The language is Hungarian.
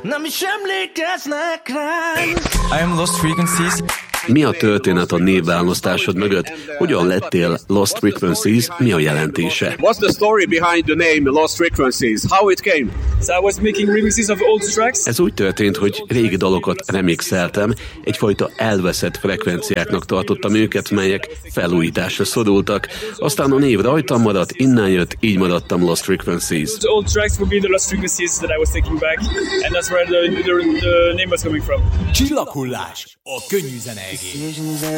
nem is emlékeznek rám. I am Lost Frequencies. Mi a történet a névválasztásod mögött? Hogyan lettél Lost Frequencies? Mi a jelentése? What's the story behind the name Lost Frequencies? How it came? So I was making remixes of old tracks. Ez úgy történt, hogy régi dalokat remixeltem, egyfajta elveszett frekvenciáknak tartottam őket, melyek felújításra szorultak. Aztán a név rajtam maradt, innen jött, így maradtam Lost Frequencies. The old tracks would be the Lost Frequencies that I was taking back, and that's where the name was coming from. Csillaghullás, a könnyű zene egész.